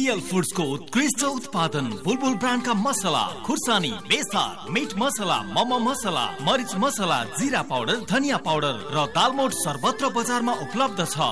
Real foods को उत्कृष्ट उत्पादन बुलबुल ब्रांड का मसाला, खुर्सानी, बेसार, मीट मसाला, मम मसाला, मरिच मसाला, जीरा पाउडर, धनिया पाउडर र दालमोट सर्वत्र बजारमा उपलब्ध छ।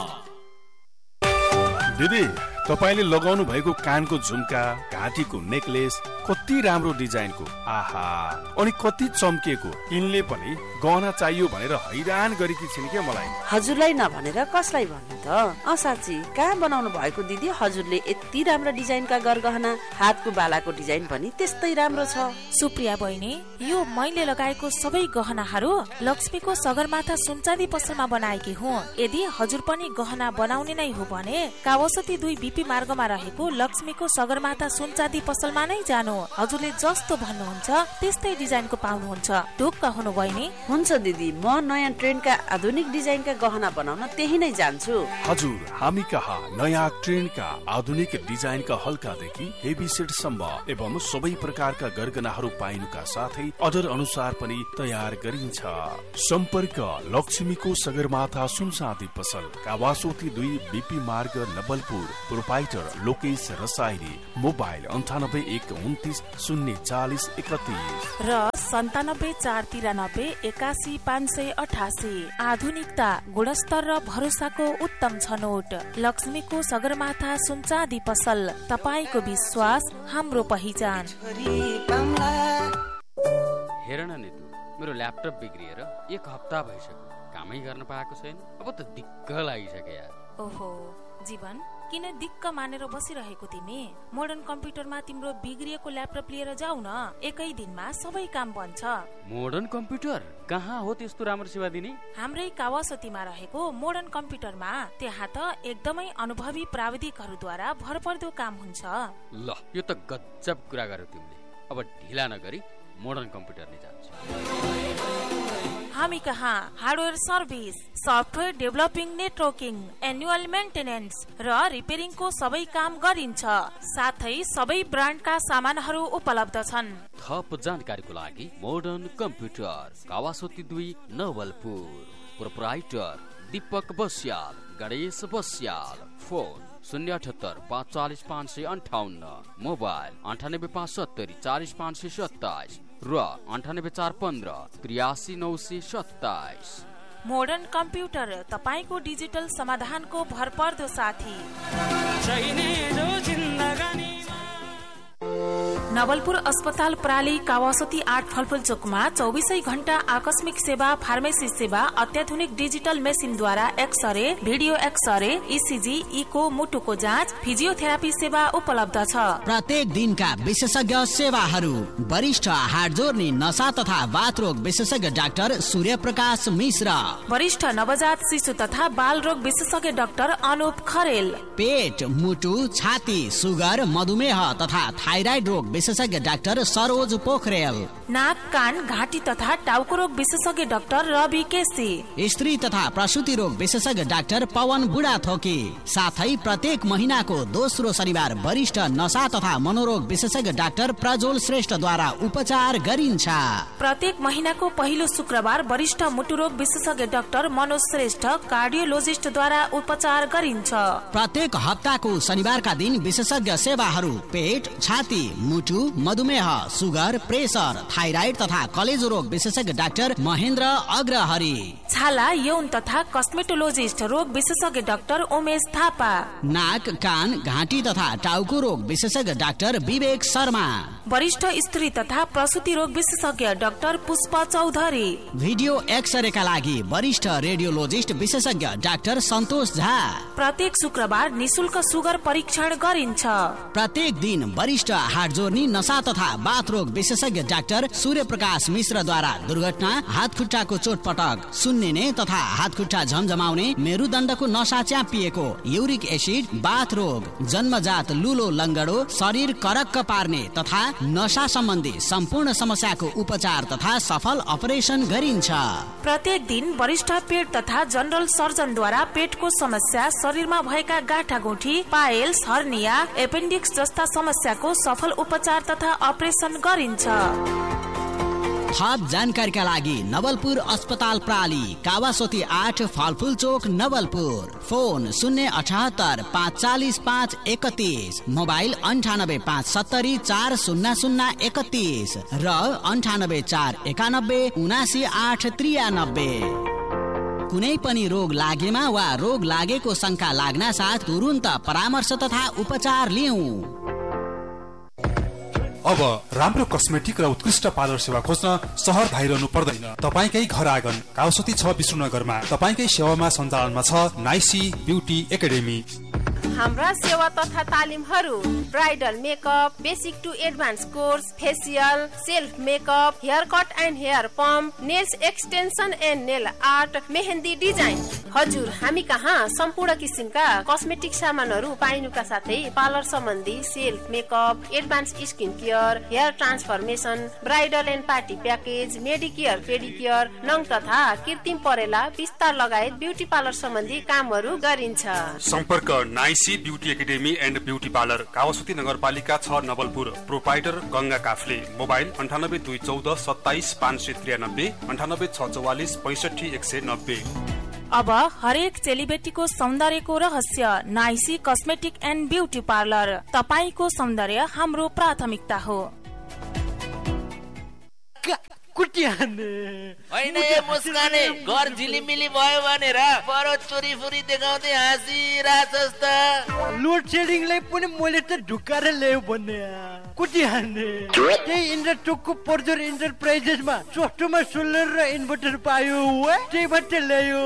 दिदी, तपाईले लगाउनु भएको कानको झुम्का, घाँटीको नेकलेस कति राम्रो डिजाइनको, आहा, अनि कति चम्केको। यिनले पनि गहना चाहियो भनेर हैरान गरेकी छिन् के मलाई। हजुरलाई नभनेर कसलाई भन्नु त? साँच्ची कहाँ बनाउनु भएको दिदी? हजुरले यति राम्रो डिजाइनका गरगहना, हातको बालाको डिजाइन पनि त्यस्तै राम्रो छ। सुप्रिया बहिनी, यो मैले लगाएको सबै गहनाहरू लक्ष्मीको सगरमाथा सुनचाँदी पसलमा बनाएकी हुँ। यदि हजुर पनि गहना बनाउने नै हो भने कावासती 2 बीपी मार्गमा रहेको लक्ष्मीको सगरमाथा सुनचाँदी पसलमा नै जानु। हजुरले जस्तो भन्नुहुन्छ त्यस्तै डिजाइनको पाउनुहुन्छ। ढुक्क हुनु बहिनी? हुन्छ दिदी, म नयाँ ट्रेन्डका आधुनिक डिजाइनका गहना बनाउन त्यही नै जान्छु। हजुर, हामी कहाँ नयाँ ट्रेन्डका आधुनिक डिजाइनका हल्कादेखि हेभी सेटसम्म एवं सबै प्रकारका गरगहनाहरू पाइनुका साथै अर्डर अनुसार पनि तयार गरिन्छ। सम्पर्क लक्ष्मीको सगरमाथा सुनचाँदी पसल, कावासोती 2 बीपी मार्ग, नवलपुर। प्रोपाइटर लोकेश रसाइली। मोबाइल 9812904031 र 9749381588। आधुनिकता, गुणस्तर र भरोसाको उत्तम छनौट। लक्ष्मीको सगरमाथा सुनचाँदी पसल, तपाईको विश्वास हाम्रो पहिचान। हेर न नेतु, मेरो ल्यापटप बिग्रिएर 1 हप्ता भइसक्यो, कामै गर्न पाएको छैन। अब त दिक्क लागिसक्यो यार। ओहो जीवन, किन दिक्क मानेर बसिरहेको तिमी? मोडर्न कम्प्युटरमा तिम्रो बिग्रिएको ल्यापटप लिएर जाऊ न, एकै दिनमा सबै काम बन्छ। मोडर्न कम्प्युटर कहाँ हो त्यस्तो राम्रो सेवा दिने? हाम्रै कावासतीमा रहेको मोडर्न कम्प्युटरमा। त्यहाँ त एकदमै अनुभवी प्राविधिकहरूद्वारा भरपर्दो काम हुन्छ। ल, यो त गजब कुरा गर्यो तिमीले। अब ढिला नगरी मोडर्न कम्प्युटर नै जान्छु। हामी कहाँ hardware service, software developing, networking, annual maintenance र रिपेयरिङको सबै काम गरिन्छ। साथै सबै ब्रान्डका सामानहरू उपलब्ध छन्। थप जानकारीको लागि modern computer, Kawasoti 2, Nawalpur. Proprietor Deepak Basyal, Ganesh Basyal. Phone 078 540 558, mobile 98 570 40 527 र 98 415 83 927। मोडर्न कम्प्युटर, तपाईको डिजिटल समाधानको भरपर्दो साथी। नवलपुर अस्पताल प्राली, कावासती 8 फलफुल चोकमा 24 घण्टा आकस्मिक सेवा, फार्मेसी सेवा, अत्याधुनिक digital मेसिनद्वारा x-ray, video x-ray, ECG, eco, मुटुको जाँच, फिजियोथेरापी सेवा उपलब्ध छ। प्रत्येक दिनका विशेषज्ञ सेवाहरू। वरिष्ठ हाड जोर्नी, नसा तथा बाथरोग विशेषज्ञ डाक्टर सूर्य प्रकाश मिश्र। वरिष्ठ नवजात शिशु तथा बाल रोग विशेषज्ञ डाक्टर अनुप खरेल। पेट, मुटु, छाती, सुगर, मधुमेह तथा थाइराइड रोग विशेषज्ञ डाक्टर सरोज पोखरेल। नाक, कान, घाँटी तथा टाउको रोग विशेषज्ञ डाक्टर रवि केसी। स्त्री तथा प्रसूति रोग विशेषज्ञ डाक्टर पवन बुढाथोकी। साथै प्रत्येक महिनाको दोस्रो शनिबार वरिष्ठ नशा तथा मनोरोग विशेषज्ञ डाक्टर प्रज्वल श्रेष्ठद्वारा उपचार गरिन्छ। प्रत्येक महिनाको पहिलो शुक्रबार वरिष्ठ मुटुरोग विशेषज्ञ डाक्टर मनोज श्रेष्ठ, कार्डियोलोजिस्टद्वारा उपचार गरिन्छ। प्रत्येक हप्ताको शनिबारका दिन विशेषज्ञ सेवाहरू पेट, छाती, मुटु, मधुमेह, सुगर, प्रेसर, थाइराइड तथा कलेजो रोग विशेषज्ञ डाक्टर महेन्द्र अग्रहरि। छाला, यौन तथा कस्मेटोलोजिस्ट रोग विशेषज्ञ डाक्टर उमेश थापा। नाक, कान, घाँटी तथा टाउको रोग विशेषज्ञ डाक्टर विवेक शर्मा। वरिष्ठ स्त्री तथा प्रसूति रोग विशेषज्ञ डाक्टर पुष्प चौधरी। भिडियो एक्सरेका लागि वरिष्ठ रेडियोलोजिस्ट विशेषज्ञ डाक्टर सन्तोष झा। प्रत्येक शुक्रबार निशुल्क सुगर परीक्षण गरिन्छ। प्रत्येक दिन वरिष्ठ हाड जोर्नी, नशा तथा बाथ रोग विशेषज्ञ डाक्टर सूर्य प्रकाश मिश्रद्वारा दुर्घटना, हात खुट्टाको चोटपटक, सुन्निने तथा हात खुट्टा झमझमाउने, मेरुदण्डको नशा च्यापिएको, युरिक एसिड, बाथ रोग, जन्मजात लुलो लङ्गडो, शरीर करक्क पार्ने तथा नशा सम्बन्धी सम्पूर्ण समस्याको उपचार तथा सफल अपरेसन गरिन्छ। प्रत्येक दिन वरिष्ठ पेट तथा जनरल सर्जनद्वारा पेटको समस्या, शरीरमा भएका गाँठागुठी, पाइल्स, हर्निया, एपेन्डिक्स जस्ता समस्याको सफल उपचार तथा अपरेसन गरिन्छ। थप जानकारीका लागि नवलपुर अस्पताल प्राली, कावासोती 8 फलफुल चोक नवलपुर। फोन 078 540 531, मोबाइल 98 570 40031 र 98 491 79893। कुनै पनि रोग लागेमा वा रोग लागेको शंका लाग्न साथ तुरुन्त परामर्श तथा उपचार लिऊ। अब राम्रो कस्मेटिक र उत्कृष्ट पार्लर सेवा खोज्न सहर धाइरहनु पर्दैन। तपाईकै घर आँगन काउसती 6 विष्णुनगरमा तपाईकै सेवामा सञ्चालनमा छ नाइसी ब्युटी एकाडेमी। हाम्रा सेवा तथा तालिमहरू bridal makeup, basic to advance course, facial, self makeup, hair cut and hair pump, nails extension and nail art, mehndi design. हजुर, हामी कहाँ सम्पूर्ण किसिमका कस्मेटिक सामानहरू पाइनुका साथै पार्लर सम्बन्धी self makeup, advance skin care, hair transformation, bridal and party package, Medicare, पेडिकेयर, नङ तथा कृत्रिम परेला, विस्तार लगायत ब्युटी पार्लर सम्बन्धी कामहरू गरिन्छ। सम्पर्क नाइसी beauty academy and beauty parlour, Kawasoti नगरपालिका 6 नवलपुर। प्रोपाइटर गंगा काफले। मोबाइल 98 214 27 593, 98 644 65 190। अब हरेक चेलीबेटीको सौन्दर्यको रहस्य नाइसी कस्मेटिक एन्ड ब्युटी पार्लर। तपाईको सौन्दर्य हाम्रो प्राथमिकता हो। होइन मुस्काने घर झिलिमिली भयो भनेर बरो चोरी फुरी देखाउँदै हाँसिरहेछस् त। लोड सेडिङलाई पनि मैले त ढुकाएर ल्यायो भन्ने कुटी हान्ने। त्यही इन्डरटोकको पर्जर इन्टरप्राइजेसमा सस्तोमा सोलर र इन्भर्टर पायो, त्यही भट्ट ल्यायो।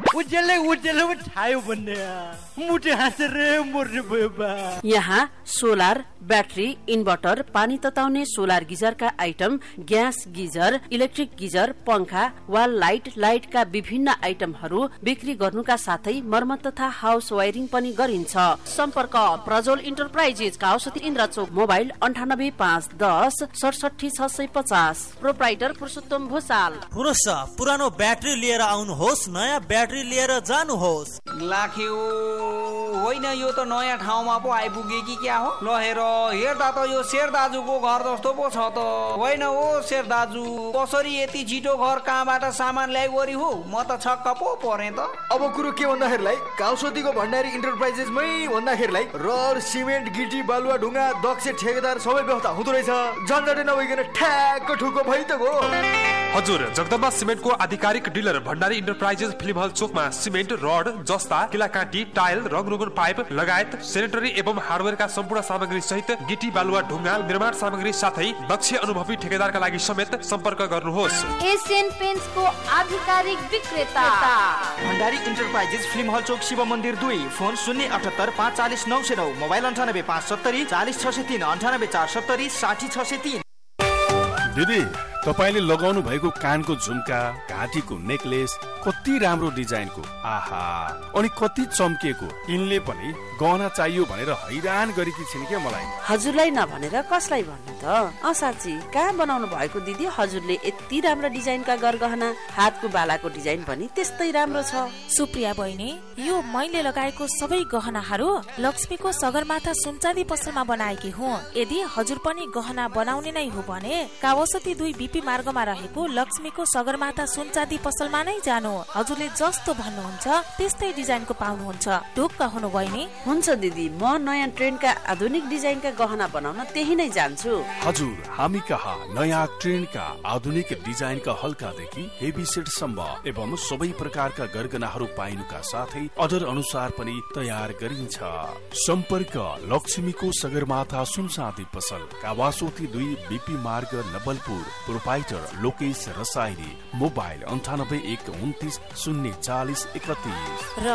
उज्यालो छायो भन्ने मुटे हाँसेर मर्ने भयो बा। यहाँ सोलर, ब्याट्री, इन्भर्टर, पानी तताउने solar गिजरका item, gas geyser, electric geyser, पंखा, वाल लाइट, लाइटका विभिन्न आइटमहरू बिक्री गर्नुका साथै मर्मत तथा हाउस वायरिङ पनि गरिन्छ। सम्पर्क Prajwal enterprises, काउसती Indrachowk. Mobile 98 510 67 650। Proprietor पुरुषोत्तम भूषाल। पुरुष पुरानो ब्याट्री लिएर आउनुहोस्, नयाँ ब्याट्री लिएर जानुहोस्। लाख्यो होइन, यो त नयाँ ठाउँमा पो आइपुगे कि क्या हो? ल हेर्दा त यो शेर दाजुको घर जस्तो पो छ त। होइन हो शेर दाजु, कसरी यति छिटो घर कहाँबाट सामान ल्याइवरी हो? म त छक्क पो परे त। अब कुरो के भन्दाखेरिलाई काउसतीको भण्डारी इन्टरप्राइजेसमै भन्दाखेरिलाई रड, सिमेन्ट, गिटी, बालुवा, ढुङ्गा, दक्ष, ठेकेदार सबै व्यवस्था हुँदो रहेछ। झन्झटै नभइकन ठ्याक्क ठुको भइ त गो। हजुर, जगदम्बा सिमेन्टको आधिकारिक डिलर भण्डारी इन्टरप्राइजेस फिल्म हल चोकमा सिमेन्ट, रड, जस्ता, किलाकाटी, टाइल, रङरुगन पाइप लगायत सेनेटरी एवं हार्डवेयरका सम्पूर्ण सामग्री सहित गिटी, बालुवा, ढुङ्गा, निर्माण सामग्री साथै दक्ष अनुभवी ठेकेदारका लागि समेत सम्पर्क गर्नुहोस्। एशियन पेन्ट्सको आधिकारिक विक्रेता भण्डारी इन्टरप्राइजेस फिल्म हल चोक, शिव मन्दिर 2। Phone 078 540 909, mobile 98 570 40 603, 98 470 60 603। दिदी, तपाईले लगाउनु भएको कानको झुम्का, घाँटीको नेकलेस कति राम्रो डिजाइनको, आहा, अनि कति चम्किएको। यिनले पनि गहना चाहियो भनेर हैरान गरेकी छिन् के मलाई। हजुरलाई नभनेर कसलाई भन्नु त? साँच्ची कहाँ बनाउनु भएको दिदी? हजुरले यति राम्रो डिजाइनका गरगहना, हातको बालाको डिजाइन पनि त्यस्तै राम्रो छ। सुप्रिया बहिनी, यो मैले लगाएको सबै गहनाहरू लक्ष्मीको सगरमाथा सुनचाँदी पसलमा बनाएकी हुँ। यदि हजुर पनि गहना बनाउने नै हो भने कावासोती 2 बीपी मार्गमा रहेको लक्ष्मीको सगरमाथा सुनचाँदी पसलमा नै जानु। हजुरले जस्तो भन्नुहुन्छ त्यस्तै डिजाइनको पाउनुहुन्छ। ढुक्क हुनु बहिनी? हुन्छ दिदी, म नयाँ ट्रेन्डका आधुनिक डिजाइनका गहना बनाउन त्यही नै जान्छु। हजुर, हामी कहाँ नयाँ ट्रेन्डका आधुनिक डिजाइनका हल्कादेखि हेभी सेटसम्म एवं सबै प्रकारका गरगहनाहरू पाइनुका साथै अर्डर अनुसार पनि तयार गरिन्छ। सम्पर्क लक्ष्मीको सगरमाथा सुनचाँदी पसल, कावासोती 2 बीपी मार्ग नवलपुर। प्रोपाइटर लोकेश रसाइली। मोबाइल 98 129 040 31 र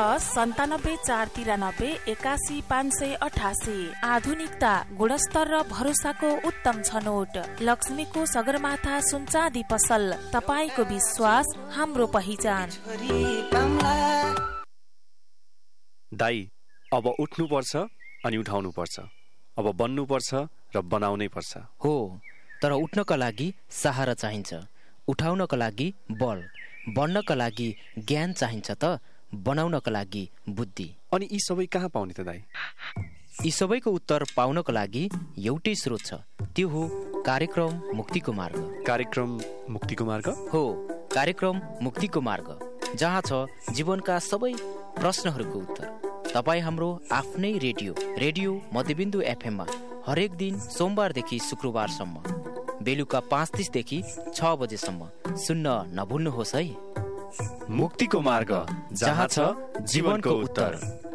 97 493 81 588। आधुनिकता, गुणस्तर र भरोसाको उत्तम छनोट। लक्ष्मीको सगरमाथा सुनचाँदी पसल, तपाईको विश्वास हाम्रो पहिचान। दाई, अब उठ्नु पर्छ अनि उठाउनु पर्छ। अब बन्नु पर्छ र बनाउनै पर्छ। हो, तर उठ्नका लागि सहारा चाहिन्छ, उठाउनका लागि बल, बढ्नका लागि ज्ञान चाहिन्छ त बनाउनका लागि बुद्धि। अनि यी सबै कहाँ पाउने त दाई? यी सबैको उत्तर पाउनको लागि एउटै स्रोत छ, त्यो हो कार्यक्रम मुक्तिको मार्ग। कार्यक्रम मुक्तिको मार्ग हो, कार्यक्रम मुक्तिको मार्ग, जहाँ छ जीवनका सबै प्रश्नहरूको उत्तर। तपाईँ हाम्रो आफ्नै रेडियो मध्यबिन्दु एफएममा हरेक दिन सोमबारदेखि शुक्रबारसम्म बेलुका 5:30 देखि 6 बजेसम्म सुन्न नभुल्नुहोस् है। मुक्तिको मार्ग, जहाँ छ जीवनको उत्तर।